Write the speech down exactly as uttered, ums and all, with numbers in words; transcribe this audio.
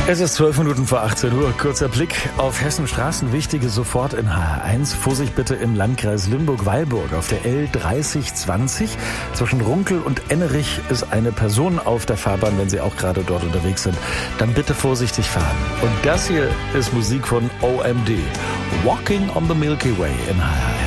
Es ist zwölf Minuten vor achtzehn Uhr. Kurzer Blick auf Hessenstraßen. Wichtige sofort in H R eins. Vorsicht bitte im Landkreis Limburg-Weilburg auf der L dreißig zwanzig. Zwischen Runkel und Ennerich ist eine Person auf der Fahrbahn, wenn Sie auch gerade dort unterwegs sind. Dann bitte vorsichtig fahren. Und das hier ist Musik von O M D. Walking on the Milky Way in H R eins.